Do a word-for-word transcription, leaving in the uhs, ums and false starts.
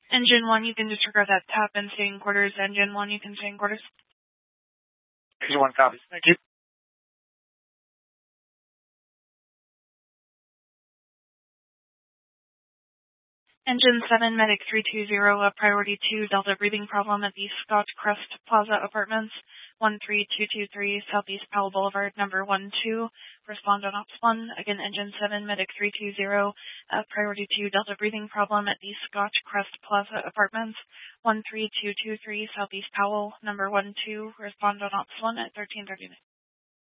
Engine one, you can disregard that tap and stay in quarters. Engine one, you can stay in quarters. Engine one copies. Thank you. Engine seven, Medic three two zero, a priority two, Delta breathing problem at the Scotch Crest Plaza Apartments, one three two two three Southeast Powell Boulevard, number one two. Respond on Ops one. Again, Engine seven, Medic three two zero, a priority two, Delta breathing problem at the Scotch Crest Plaza Apartments, one three two two three Southeast Powell, number one two. Respond on Ops one at thirteen thirty-nine.